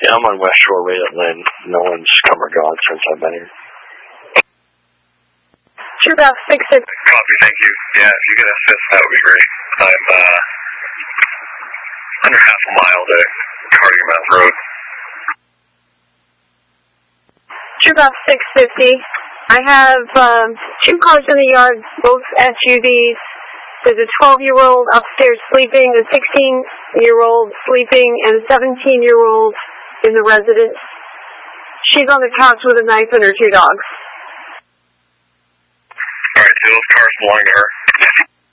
Yeah, I'm on West Shore right at Lynn. No one's come or gone since I've been here. True about 6-6. Copy, thank you. Yeah, if you could assist, that would be great. I'm under half a mile to Cardigan Mountain Road. True about 650. I have 2 cars in the yard, both SUVs. There's a 12-year-old upstairs sleeping, a 16-year-old sleeping, and a 17-year-old in the residence. She's on the couch with a knife and her 2 dogs. All right, so those cars belong to her?